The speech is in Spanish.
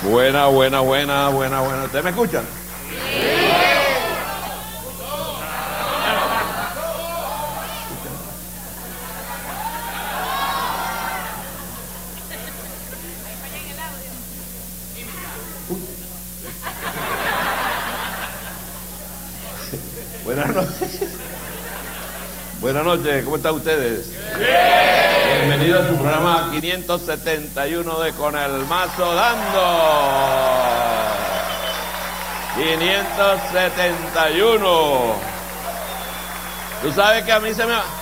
Buena. ¿Ustedes me escuchan? Buenas noches. Buenas noches, ¿cómo están ustedes? Bienvenidos a su programa 571 de Con el Mazo Dando. 571. Tú sabes que a mí se me va.